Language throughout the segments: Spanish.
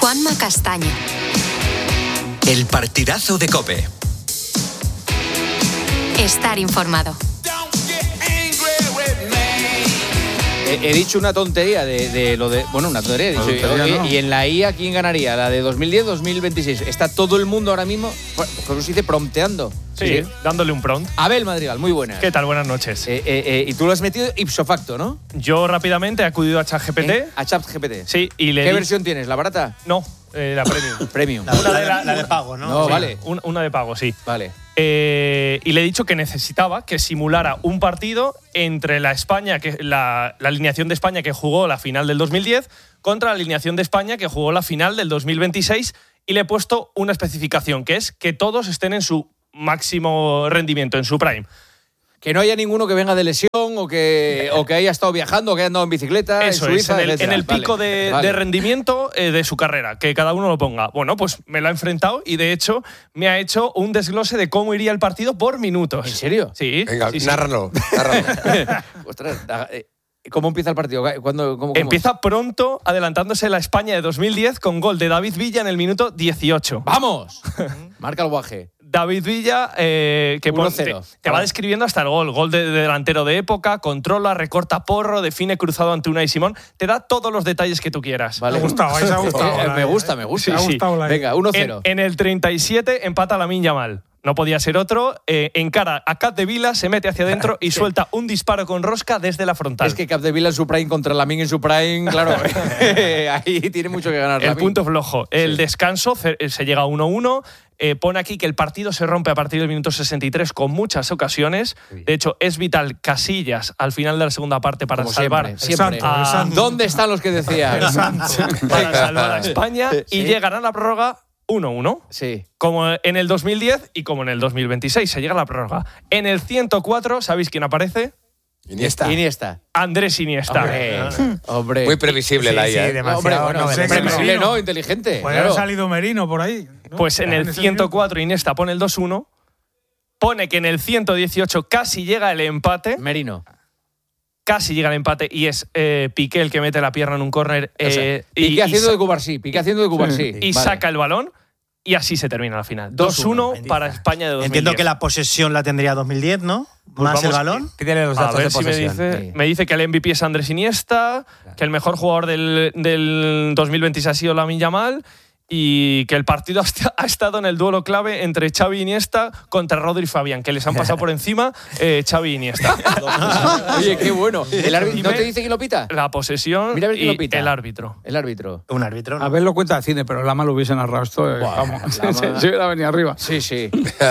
Juanma Castaño. El partidazo de COPE. Estar informado. He dicho una tontería de lo de... Bueno, una tontería. He dicho, no. ¿Y en la IA quién ganaría? ¿La de 2010-2026? ¿Está todo el mundo ahora mismo, como se dice, prompteando? Sí, dándole un prompt. Abel Madrigal, muy buenas. ¿Qué tal? Buenas noches. Y tú lo has metido ipso facto, ¿no? Yo rápidamente he acudido a ChatGPT. A ChatGPT. Sí, y le ¿Qué versión tienes? ¿La barata? No, la premium. Premium. La de pago, ¿no? No, Sí, vale. Una de pago, sí. Vale. Y le he dicho que necesitaba que simulara un partido entre la alineación de España que jugó la final del 2010 contra la alineación de España que jugó la final del 2026, y le he puesto una especificación, que es que todos estén en su máximo rendimiento, en su prime. Que no haya ninguno que venga de lesión o que haya estado viajando o que haya andado en bicicleta. Eso en Suiza, es, en el pico vale. de rendimiento de su carrera, que cada uno lo ponga. Bueno, pues me lo ha enfrentado y de hecho me ha hecho un desglose de cómo iría el partido por minutos. ¿En serio? Sí. Venga, sí, sí. nárralo. Ostras, ¿cómo empieza el partido? ¿Cómo? Empieza pronto, adelantándose la España de 2010 con gol de David Villa en el minuto 18. ¡Vamos! Marca el guaje. David Villa, que 1-0. te va describiendo hasta el gol. Gol de delantero de época, controla, recorta porro, define cruzado ante Unai Simón. Te da todos los detalles que tú quieras. Vale. Me ha gustado, me ha gustado. Me gusta. Sí, Me ha sí. gustado la Venga, 1-0. En el 37 empata Lamine Yamal. No podía ser otro. Encara a Capdevila, se mete hacia adentro y suelta un disparo con rosca desde la frontal. Es que Capdevila en su prime contra Lamine en su prime, claro, ahí tiene mucho que ganar. El Lamine. punto flojo. El descanso, se llega a 1-1. Pone aquí que el partido se rompe a partir del minuto 63 con muchas ocasiones. De hecho, es vital Casillas al final de la segunda parte para Como salvar siempre. El santo. ¿Dónde están los que decían? para salvar a España y llegan a la prórroga 1-1. Sí. Como en el 2010 y como en el 2026. Se llega a la prórroga. En el 104, ¿sabéis quién aparece? Iniesta. Andrés Iniesta. Hombre. Muy previsible la IA. Sí, ¿eh? demasiado. Hombre, bueno, sé, previsible, Merino. ¿no? Inteligente. Puede claro. haber salido Merino por ahí, ¿no? Pues en el 104 Iniesta pone el 2-1. Pone que en el 118 casi llega el empate. Merino. Casi llega el empate y es Piqué el que mete la pierna en un córner. Piqué haciendo de Cubarsí. Piqué haciendo de Cubarsí. Y Vale. saca el balón. Y así se termina la final. 2-1 2-1 para España de 2010. Entiendo que la posesión la tendría 2010, ¿no? Pues Más el vamos, balón. Pídele los A datos ver de si me posesión. dice. Me dice que el MVP es Andrés Iniesta, que el mejor jugador del 2026 ha sido Lamine Yamal y que el partido ha estado en el duelo clave entre Xavi e Iniesta contra Rodri y Fabián, que les han pasado por encima Xavi e Iniesta. Oye, qué bueno. ¿El árbitro Y no me- te dice quién lo pita? La posesión Mira a ver quién y lo pita. el árbitro. El árbitro. Un árbitro. ¿no? A ver lo cuenta de cine, pero Lama lo hubiese narrado esto. Vamos, se hubiera venido arriba. Sí, sí.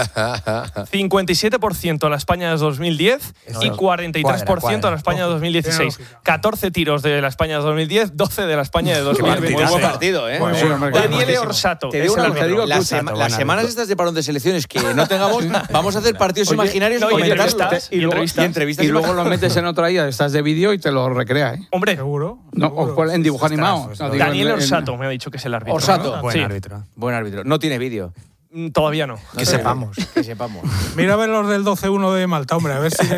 57% a la España de 2010 y 43% a la España de 2016. Tiene lógica. 14 tiros de la España de 2010, 12 de la España de Muy 2026. buen partido, ¿eh? Muy bueno, hombre, Daniele buenísimo. Orsato. Te digo es una el cosa, árbitro. las semanas estas de parón de selecciones que no tengamos, vamos a hacer partidos imaginarios no, y y comentarlos. entrevistas. Y luego, entrevistas. y luego lo metes en otra IA, estás de vídeo y te lo recrea, ¿eh? Hombre, Seguro. No, o cuál, en dibujo animado. No, digo, Daniele en- Orsato me ha dicho que es el árbitro. Orsato. Buen Sí. árbitro. Buen árbitro. No tiene vídeo. Todavía no. Que sepamos. Que sepamos. Mira a ver los del 12-1 de Malta, hombre, a ver si.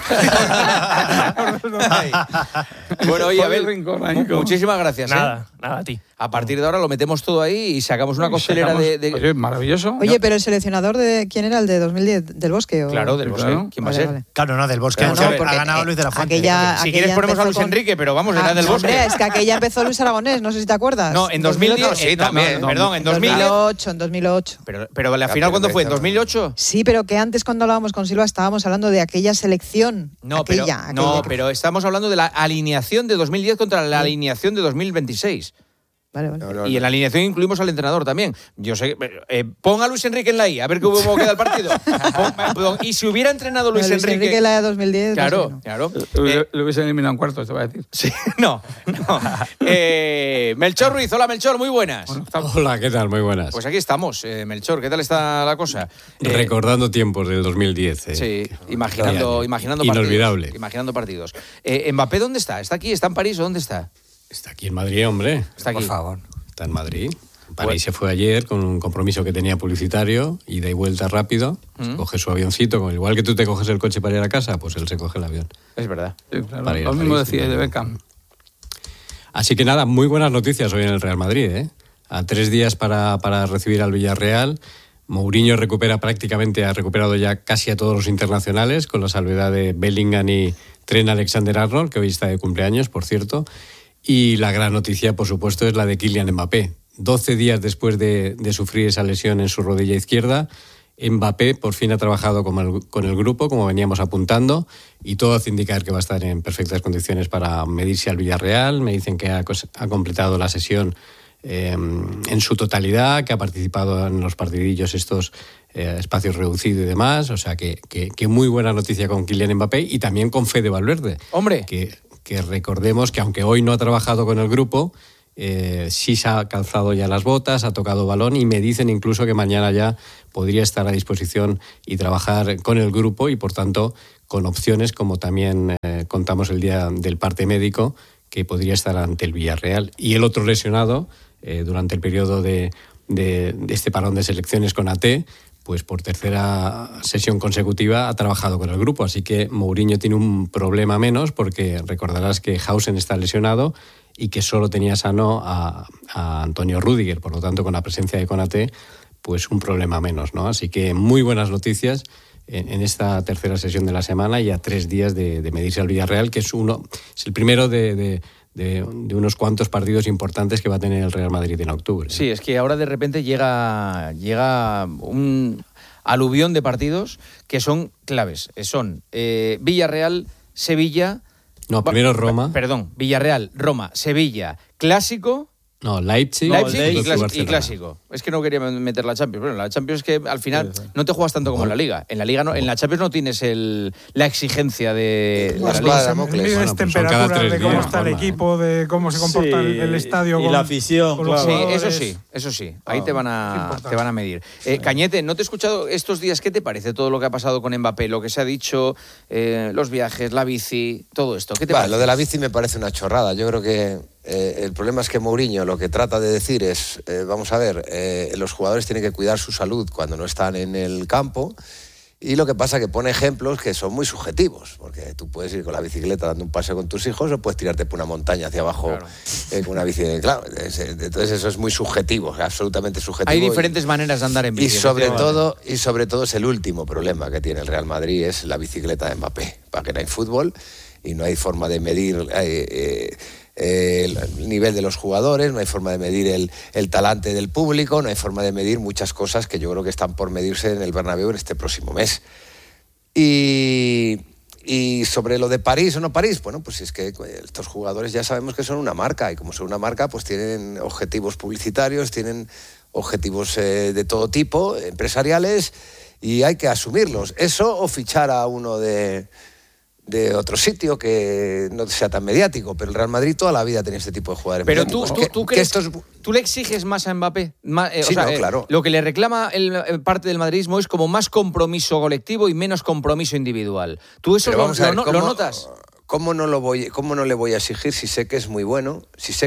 Bueno, oye, Por el Abel, rincón ahí, como- muchísimas gracias. Nada a ti. A partir de ahora lo metemos todo ahí y sacamos una costelera de... Oye, maravilloso. Oye, pero el seleccionador de ¿quién era? ¿El de 2010? ¿Del Bosque? ¿o? Claro, del Sí, Bosque. claro. ¿Quién va a Vale, ser? vale. Claro, no, del Bosque. No, ha porque, ganado Luis de la Fuente. Si quieres ponemos a Luis Enrique, pero vamos, era del Bosque. Hombre, es que aquella empezó Luis Aragonés, no sé si te acuerdas. No, en 2010. Sí, también. Perdón, en 2010. 2008, en 2008. Pero la final, ¿cuándo fue? ¿En 2008? Sí, pero que antes cuando hablábamos con Silva estábamos hablando de aquella selección. No, aquella que- pero estamos hablando de la alineación de 2010 contra la alineación de 2026. Vale, vale. Y en la alineación incluimos al entrenador también. Yo sé, pon a Luis Enrique en la I, a ver cómo queda el partido. Y si hubiera entrenado Luis Enrique... la de 2010. Claro, no sé, no. claro. Lo hubiesen eliminado en cuartos, te voy a decir. Sí, no. Melchor Ruiz, hola Melchor, muy buenas. Hola, ¿qué tal? Muy buenas. Pues aquí estamos, Melchor, ¿qué tal está la cosa? Recordando tiempos del 2010. Sí, imaginando Inolvidable. partidos. Imaginando partidos. ¿Mbappé dónde está? ¿Está aquí? ¿Está en París o dónde está? Está aquí en Madrid, hombre. Está aquí. Por favor. Está en Madrid. París se fue ayer con un compromiso que tenía publicitario, ida y vuelta rápido. Se coge su avioncito, igual que tú te coges el coche para ir a casa, pues él se coge el avión. Es verdad. Sí, claro. Para ir a Lo mismo París, decía de claro. Beckham. Así que nada, muy buenas noticias hoy en el Real Madrid, ¿eh? a 3 días para recibir al Villarreal. Mourinho ha recuperado ya casi a todos los internacionales, con la salvedad de Bellingham y Trent Alexander-Arnold, que hoy está de cumpleaños, por cierto. Y la gran noticia, por supuesto, es la de Kylian Mbappé. 12 días después de sufrir esa lesión en su rodilla izquierda, Mbappé por fin ha trabajado con el grupo, como veníamos apuntando, y todo hace indicar que va a estar en perfectas condiciones para medirse al Villarreal. Me dicen que ha completado la sesión en su totalidad, que ha participado en los partidillos estos espacios reducidos y demás. O sea, que muy buena noticia con Kylian Mbappé y también con Fede Valverde. ¡Hombre! Que recordemos que aunque hoy no ha trabajado con el grupo, sí se ha calzado ya las botas, ha tocado balón y me dicen incluso que mañana ya podría estar a disposición y trabajar con el grupo y por tanto con opciones, como también contamos el día del parte médico, que podría estar ante el Villarreal. Y el otro lesionado durante el periodo de este parón de selecciones con AT, pues por tercera sesión consecutiva ha trabajado con el grupo. Así que Mourinho tiene un problema menos, porque recordarás que Hausen está lesionado y que solo tenía sano a Antonio Rüdiger. Por lo tanto, con la presencia de Konaté, pues un problema menos, ¿no? Así que muy buenas noticias en esta tercera sesión de la semana y a 3 días de medirse al Villarreal, que es el primero de unos cuantos partidos importantes que va a tener el Real Madrid en octubre. Sí, es que ahora de repente llega un aluvión de partidos que son claves. Son Villarreal, Sevilla... No, primero Roma. Perdón, Villarreal, Roma, Sevilla, Clásico... No, Leipzig y Clásico. Es que no quería meter la Champions. Bueno, la Champions es que al final no te juegas tanto como en la Liga. En la Liga no, en la Champions no tienes la exigencia de la Liga. Mides temperatura de cómo está el equipo, de cómo se comporta el estadio. Y la afición, claro. Sí, eso sí. Ahí te van a medir. Cañete, no te he escuchado estos días. ¿Qué te parece todo lo que ha pasado con Mbappé? Lo que se ha dicho, los viajes, la bici, todo esto. ¿Qué te parece? Lo de la bici me parece una chorrada. Yo creo que el problema es que Mourinho lo que trata de decir es, vamos a ver, los jugadores tienen que cuidar su salud cuando no están en el campo, y lo que pasa es que pone ejemplos que son muy subjetivos, porque tú puedes ir con la bicicleta dando un paseo con tus hijos o puedes tirarte por una montaña hacia abajo con una bici. Claro, entonces eso es muy subjetivo, absolutamente subjetivo. Hay diferentes maneras de andar en bici. Y sobre todo es el último problema que tiene el Real Madrid, es la bicicleta de Mbappé. Para que no hay fútbol y no hay forma de medir el nivel de los jugadores, no hay forma de medir el talante del público, no hay forma de medir muchas cosas que yo creo que están por medirse en el Bernabéu en este próximo mes. Y sobre lo de París o no París, bueno, pues es que estos jugadores ya sabemos que son una marca, y como son una marca, pues tienen objetivos publicitarios, tienen objetivos de todo tipo, empresariales, y hay que asumirlos. Eso o fichar a uno de otro sitio que no sea tan mediático, pero el Real Madrid toda la vida tenía este tipo de jugadores. Pero tú crees que tú le exiges más a Mbappé. Sí, claro. Lo que le reclama parte del madridismo es como más compromiso colectivo y menos compromiso individual. ¿Tú eso lo notas? ¿Cómo no le voy a exigir si sé que es muy bueno?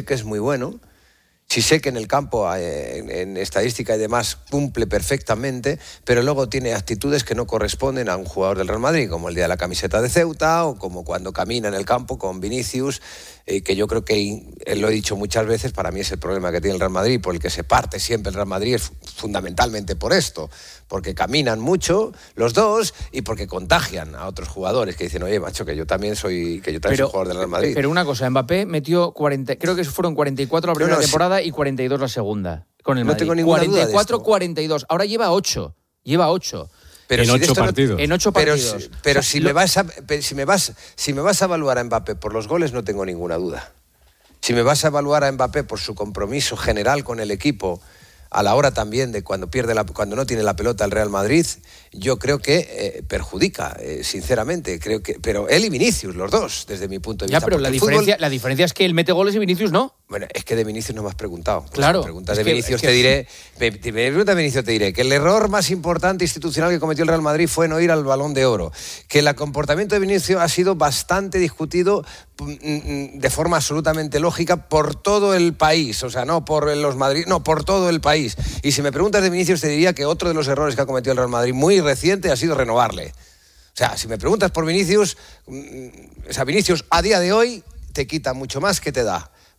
Si sé que en el campo, en estadística y demás, cumple perfectamente, pero luego tiene actitudes que no corresponden a un jugador del Real Madrid, como el día de la camiseta de Ceuta, o como cuando camina en el campo con Vinicius, que yo creo que, lo he dicho muchas veces, para mí es el problema que tiene el Real Madrid, por el que se parte siempre el Real Madrid, es fundamentalmente por esto, porque caminan mucho los dos y porque contagian a otros jugadores que dicen, oye, macho, que yo también soy jugador del Real Madrid. Pero una cosa, Mbappé metió 40, creo que fueron 44 la primera temporada y 42 la segunda con el Madrid. No tengo ninguna duda de esto. 42. Ahora lleva 8. Pero en 8 partidos. En 8 partidos. Pero si me vas a evaluar a Mbappé por los goles, no tengo ninguna duda. Si me vas a evaluar a Mbappé por su compromiso general con el equipo, a la hora también de cuando no tiene la pelota el Real Madrid, yo creo que perjudica, sinceramente. Pero él y Vinicius, los dos, desde mi punto de vista. Ya, pero la diferencia es que él mete goles y Vinicius no. Bueno, es que de Vinicius no me has preguntado. Pues claro. Si me preguntas de Vinicius, te diré que el error más importante institucional que cometió el Real Madrid fue no ir al Balón de Oro. Que el comportamiento de Vinicius ha sido bastante discutido de forma absolutamente lógica por todo el país. O sea, no por los Madrid, no, por todo el país. Y si me preguntas de Vinicius, te diría que otro de los errores que ha cometido el Real Madrid muy reciente ha sido renovarle. O sea, si me preguntas por Vinicius, Vinicius a día de hoy te quita mucho más que te da.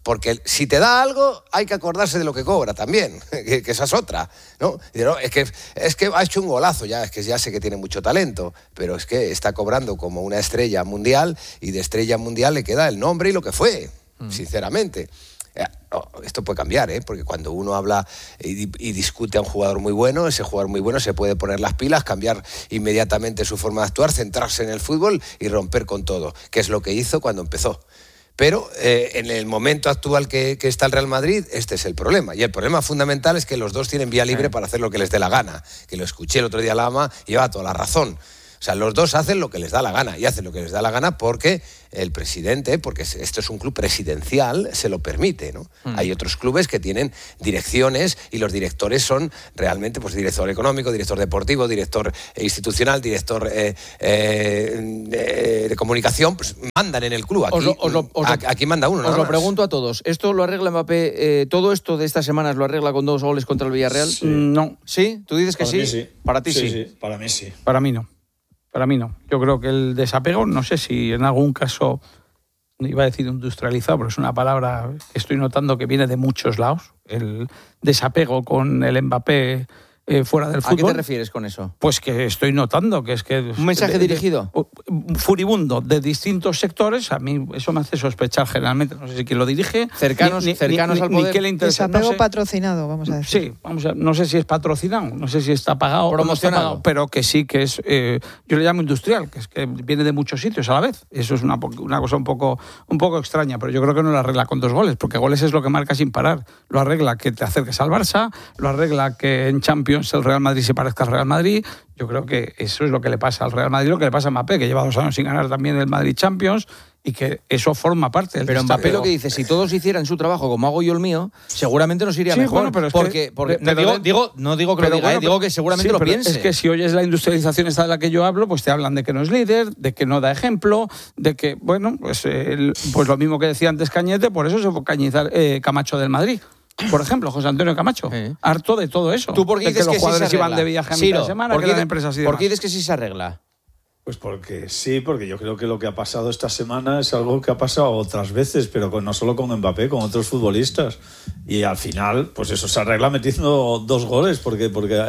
Porque si te da algo, hay que acordarse de lo que cobra también, que esa es otra, ¿no? Es que ha hecho un golazo, ya sé que tiene mucho talento, pero es que está cobrando como una estrella mundial, y de estrella mundial le queda el nombre y lo que fue, sinceramente. Esto puede cambiar, porque cuando uno habla y discute a un jugador muy bueno, ese jugador muy bueno se puede poner las pilas, cambiar inmediatamente su forma de actuar, centrarse en el fútbol y romper con todo, que es lo que hizo cuando empezó. Pero en el momento actual que está el Real Madrid, este es el problema. Y el problema fundamental es que los dos tienen vía libre para hacer lo que les dé la gana. Que lo escuché el otro día a Lama y lleva toda la razón. O sea, los dos hacen lo que les da la gana, y hacen lo que les da la gana porque el presidente, porque esto es un club presidencial, se lo permite, ¿no? Hay otros clubes que tienen direcciones, y los directores son realmente pues director económico, director deportivo, director institucional, director de comunicación, pues mandan en el club. Aquí manda uno. Os lo pregunto a todos. ¿Esto lo arregla Mbappé? ¿Todo esto de estas semanas lo arregla con 2 goles contra el Villarreal? Sí. No. ¿Sí? ¿Tú dices que sí? Sí. Para ti sí. Sí, para mí sí. Para mí no. Para mí no. Yo creo que el desapego, no sé si en algún caso, iba a decir industrializado, pero es una palabra que estoy notando que viene de muchos lados, el desapego con el Mbappé fuera del fútbol. ¿A qué te refieres con eso? Pues que estoy notando que es que... ¿Un mensaje dirigido? Furibundo de distintos sectores. A mí eso me hace sospechar generalmente, no sé si quién lo dirige. Cercanos al poder. Ni qué le interesa. Desapego patrocinado, vamos a decir. Sí, no sé si es patrocinado, no sé si está pagado o no está pagado, pero que sí que es, yo le llamo industrial, que es que viene de muchos sitios a la vez. Eso es una cosa un poco extraña, pero yo creo que no lo arregla con 2 goles, porque goles es lo que marca sin parar. Lo arregla que te acerques al Barça, lo arregla que en Champions el Real Madrid se parezca al Real Madrid. Yo creo que eso es lo que le pasa al Real Madrid, lo que le pasa a Mbappé, que lleva 2 años sin ganar también el Madrid Champions, y que eso forma parte del Pero Mbappé lo que dice, si todos hicieran su trabajo como hago yo el mío, seguramente nos iría mejor. Bueno, pero es porque no digo que lo diga, digo que seguramente lo piense. Es que si oyes la industrialización esta de la que yo hablo, pues te hablan de que no es líder, de que no da ejemplo, de que, bueno, pues lo mismo que decía antes Cañete, por eso se fue Camacho del Madrid. Por ejemplo, José Antonio Camacho, harto de todo eso. ¿Tú por qué dices que los jugadores sí iban de viaje a mitad de semana, que eran empresas y demás? ¿Por qué dices que sí se arregla? Pues porque yo creo que lo que ha pasado esta semana es algo que ha pasado otras veces, pero no solo con Mbappé, con otros futbolistas. Y al final, pues eso se arregla metiendo 2 goles, porque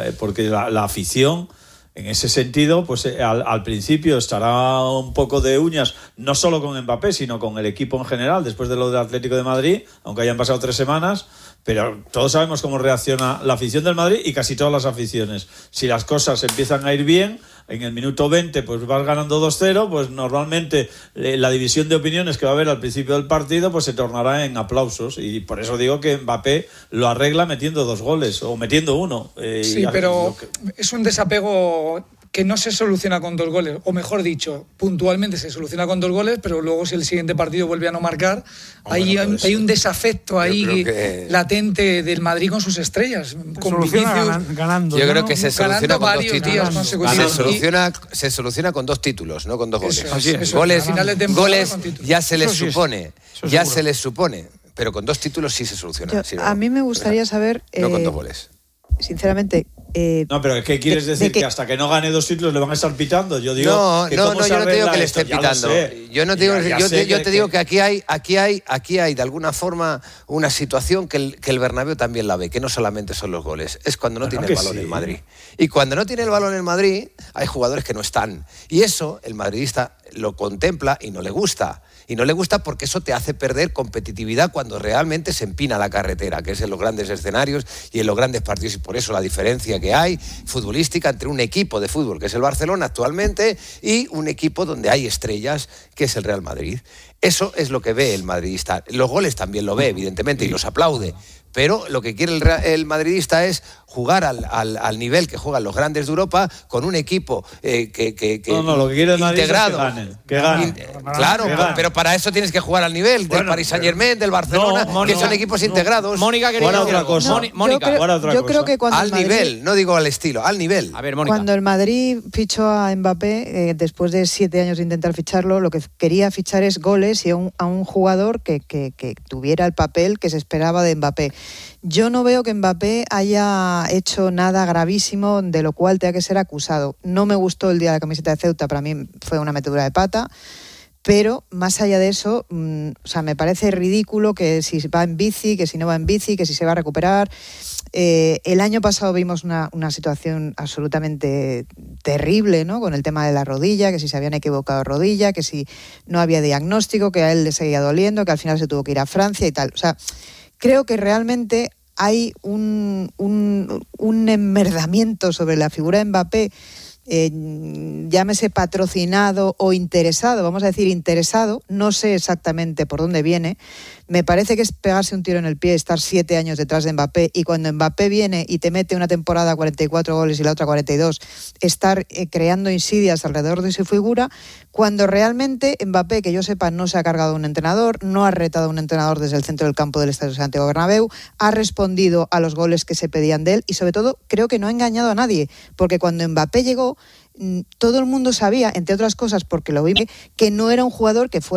la afición, en ese sentido, pues al principio estará un poco de uñas, no solo con Mbappé, sino con el equipo en general, después de lo del Atlético de Madrid, aunque hayan pasado 3 semanas. Pero todos sabemos cómo reacciona la afición del Madrid y casi todas las aficiones. Si las cosas empiezan a ir bien, en el minuto 20 pues vas ganando 2-0, pues normalmente la división de opiniones que va a haber al principio del partido pues se tornará en aplausos. Y por eso digo que Mbappé lo arregla metiendo 2 goles o metiendo 1. Sí, pero es un desapego que no se soluciona con 2 goles, o mejor dicho, puntualmente se soluciona con 2 goles, pero luego si el siguiente partido vuelve a no marcar, hay un desafecto ahí latente del Madrid con sus estrellas. Con Vinicius ganando. Yo creo que se soluciona con 2 títulos. Se soluciona con 2 títulos, no con 2 goles. Eso, goles goles ya se les supone, se les supone, pero con 2 títulos sí se soluciona. A mí me gustaría saber... no con 2 goles. Sinceramente... no, pero ¿qué quieres decir? ¿Que hasta que no gane 2 títulos le van a estar pitando? Yo digo no, yo no te digo que le estén pitando. Yo te digo que aquí hay de alguna forma una situación que el Bernabéu también la ve, que no solamente son los goles, es cuando no tiene el balón el Madrid. Y cuando no tiene el balón el Madrid, hay jugadores que no están. Y eso el madridista lo contempla y no le gusta. Y no le gusta porque eso te hace perder competitividad cuando realmente se empina la carretera, que es en los grandes escenarios y en los grandes partidos. Y por eso la diferencia que hay futbolística entre un equipo de fútbol, que es el Barcelona actualmente, y un equipo donde hay estrellas, que es el Real Madrid. Eso es lo que ve el madridista. Los goles también lo ve, evidentemente, y los aplaude. Pero lo que quiere el madridista es jugar al nivel que juegan los grandes de Europa, con un equipo lo que quiere el Madrid integrado. Es que ganen. Claro, pero para eso tienes que jugar al nivel del Paris Saint-Germain, del Barcelona, que son equipos integrados. Mónica quería decir otra cosa. Yo creo que cuando al nivel, no digo al estilo, al nivel. A ver, Mónica. Cuando el Madrid fichó a Mbappé, después de 7 años de intentar ficharlo, lo que quería fichar es goles y a un jugador que tuviera el papel que se esperaba de Mbappé. Yo no veo que Mbappé haya hecho nada gravísimo de lo cual tenga que ser acusado. No me gustó el día de la camiseta de Ceuta, para mí fue una metedura de pata. Pero más allá de eso, o sea, me parece ridículo que si va en bici, que si no va en bici, que si se va a recuperar. El año pasado vimos una situación absolutamente terrible, ¿no? Con el tema de la rodilla, que si se habían equivocado de rodilla, que si no había diagnóstico, que a él le seguía doliendo, que al final se tuvo que ir a Francia y tal. O sea, creo que realmente hay un enmerdamiento sobre la figura de Mbappé, llámese patrocinado o interesado, vamos a decir interesado, no sé exactamente por dónde viene. Me parece que es pegarse un tiro en el pie estar 7 años detrás de Mbappé, y cuando Mbappé viene y te mete una temporada 44 goles y la otra 42, estar creando insidias alrededor de su figura, cuando realmente Mbappé, que yo sepa, no se ha cargado a un entrenador, no ha retado a un entrenador desde el centro del campo del Estadio Santiago Bernabéu, ha respondido a los goles que se pedían de él, y sobre todo creo que no ha engañado a nadie, porque cuando Mbappé llegó, todo el mundo sabía, entre otras cosas porque lo vi, que no era un jugador que fuera